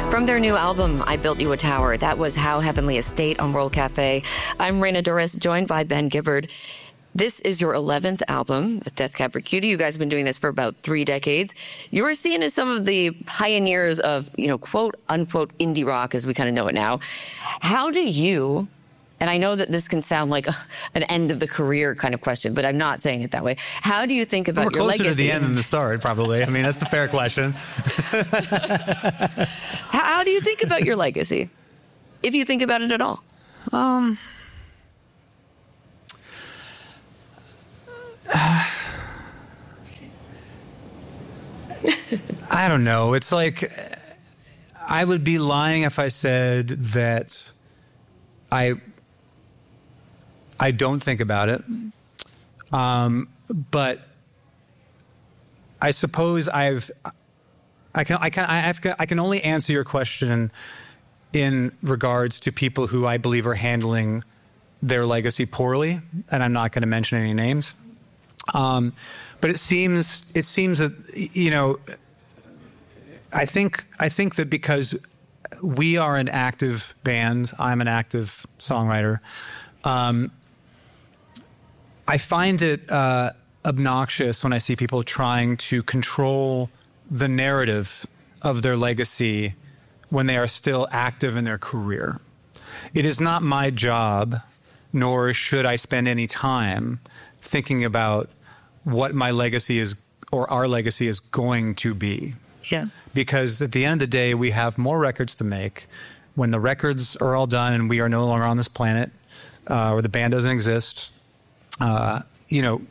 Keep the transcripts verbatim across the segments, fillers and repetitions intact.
From their new album, I Built You a Tower, that was How Heavenly Estate on World Cafe. I'm Raina Douris, joined by Ben Gibbard. This is your eleventh album with Death Cab for Cutie. You guys have been doing this for about three decades. You were seen as some of the pioneers of, you know, quote, unquote, indie rock as we kind of know it now. How do you, and I know that this can sound like an end of the career kind of question, but I'm not saying it that way. How do you think about well, your legacy? We're closer to the end than the start, probably. I mean, that's a fair question. how, how do you think about your legacy? If you think about it at all. Um... I don't know. It's like I would be lying if I said that I I don't think about it. Um, but I suppose I've I can I can I have, I can only answer your question in regards to people who I believe are handling their legacy poorly, and I'm not going to mention any names. Um, but it seems it seems that, you know, I think I think that because we are an active band, I'm an active songwriter. Um, I find it uh, obnoxious when I see people trying to control the narrative of their legacy when they are still active in their career. It is not my job, nor should I spend any time thinking about what my legacy is or our legacy is going to be. Yeah. Because at the end of the day, we have more records to make. When the records are all done and we are no longer on this planet, uh, or the band doesn't exist, uh, you know,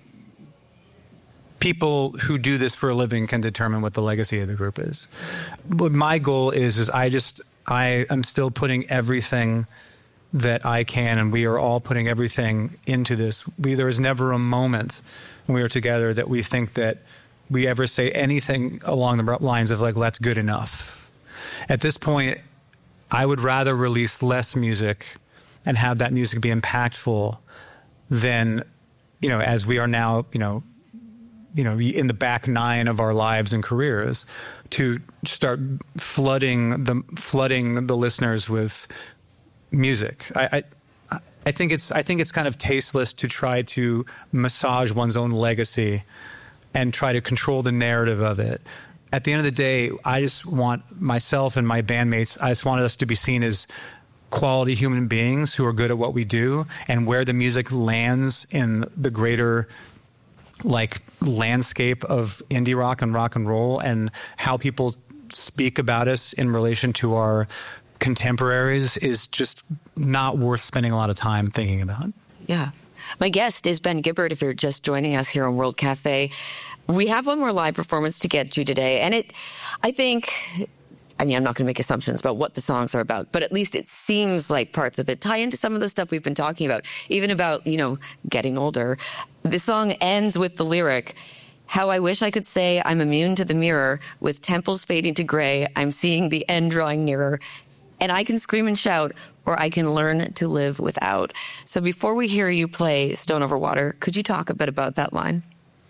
people who do this for a living can determine what the legacy of the group is. What my goal is, is I just, I am still putting everything that I can, and we are all putting everything into this. We, there is never a moment when we are together that we think that we ever say anything along the lines of like, that's good enough. At this point, I would rather release less music and have that music be impactful than, you know, as we are now, you know, you know, in the back nine of our lives and careers, to start flooding the flooding the listeners with music. I, I I think it's I think it's kind of tasteless to try to massage one's own legacy and try to control the narrative of it. At the end of the day, I just want myself and my bandmates, I just wanted us to be seen as quality human beings who are good at what we do, and where the music lands in the greater like landscape of indie rock and rock and roll, and how people speak about us in relation to our contemporaries is just not worth spending a lot of time thinking about. Yeah. My guest is Ben Gibbard, if you're just joining us here on World Cafe. We have one more live performance to get to today, and it, I think, I mean, I'm not going to make assumptions about what the songs are about, but at least it seems like parts of it tie into some of the stuff we've been talking about, even about, you know, getting older. The song ends with the lyric, "How I wish I could say I'm immune to the mirror, with temples fading to gray, I'm seeing the end drawing nearer, and I can scream and shout, or I can learn to live without." So before we hear you play Stone Over Water, could you talk a bit about that line?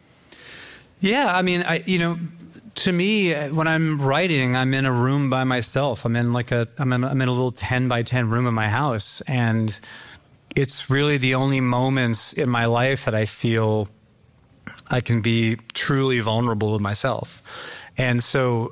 Yeah, I mean, I, you know, to me, when I'm writing, I'm in a room by myself. I'm in like a, I'm in, I'm in a little ten by ten room in my house. And it's really the only moments in my life that I feel I can be truly vulnerable with myself. And so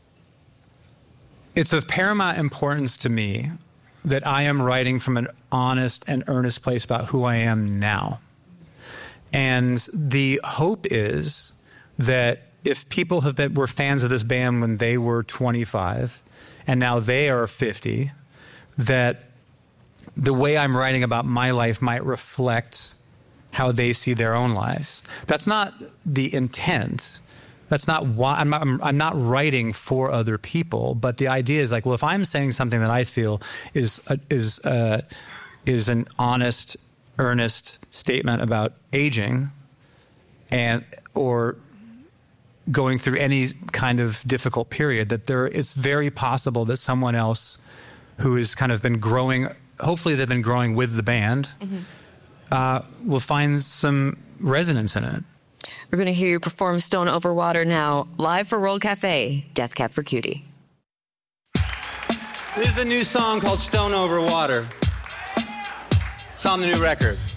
it's of paramount importance to me that I am writing from an honest and earnest place about who I am now. And the hope is that if people have been, were fans of this band when they were twenty-five and now they are fifty, that the way I'm writing about my life might reflect how they see their own lives. That's not the intent. That's not why I'm not, I'm, I'm not writing for other people, but the idea is like, well, if I'm saying something that I feel is a, is uh, is an honest, earnest statement about aging, and or going through any kind of difficult period, that there it's very possible that someone else who has kind of been growing, hopefully they've been growing with the band, mm-hmm. uh, will find some resonance in it. We're going to hear you perform Stone Over Water now, live for World Cafe, Death Cab for Cutie. This is a new song called Stone Over Water. It's on the new record.